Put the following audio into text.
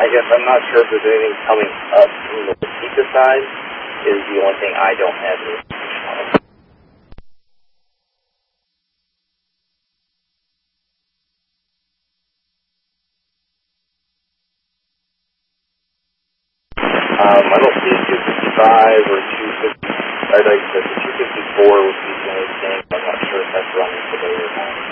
I guess I'm not sure if there's anything coming up from the Waseca side. Is the only thing I don't have any information on. I don't see 255 or 250. I'd like the 254 would be the only thing